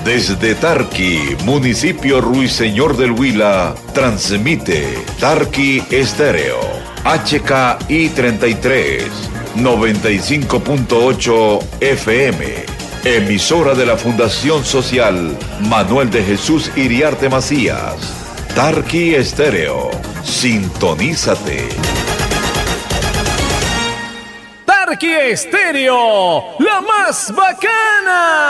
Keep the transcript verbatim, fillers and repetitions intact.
Desde Tarqui, municipio Ruiseñor del Huila, transmite Tarqui Estéreo, H K I treinta y tres, noventa y cinco punto ocho F M, emisora de la Fundación Social Manuel de Jesús Iriarte Macías. Tarqui Estéreo, sintonízate. Tarqui Estéreo, la más bacana.